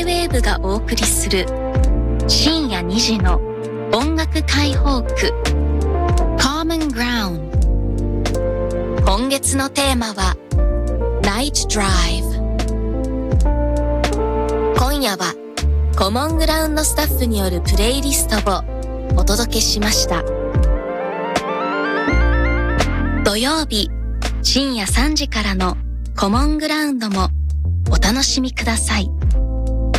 ウェーブがお送りする深夜2時の音楽解放区 Common Ground。 今月のテーマは Night Drive。 今夜はコモングラウンドスタッフによるプレイリストをお届けしました。土曜日深夜3時からのコモングラウンドもお楽しみください。